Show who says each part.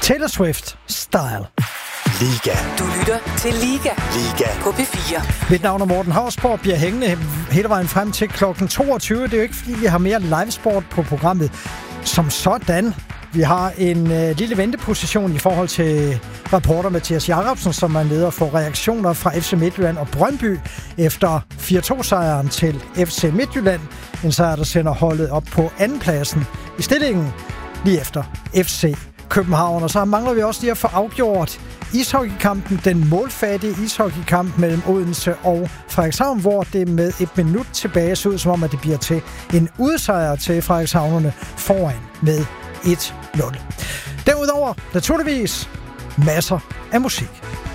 Speaker 1: Taylor Swift Style.
Speaker 2: Liga.
Speaker 3: Du lytter til Liga.
Speaker 2: Liga.
Speaker 3: På P4.
Speaker 1: Mit navn er Morten Hausborg, bliver hængende hele vejen frem til klokken 22. Det er jo ikke, fordi vi har mere livesport på programmet som sådan. Vi har en lille venteposition i forhold til reporter Mathias Jacobsen, som er nede og får reaktioner fra FC Midtjylland og Brøndby efter 4-2-sejren til FC Midtjylland. En sejr, der sender holdet op på andenpladsen i stillingen lige efter FC København. Og så mangler vi også lige at få afgjort ishockeykampen, den målfattige ishockeykamp mellem Odense og Frederikshavn, hvor det med et minut tilbage ser ud som om, at det bliver til en udsejr til Frederikshavnerne foran med 1-0. Derudover naturligvis masser af musik.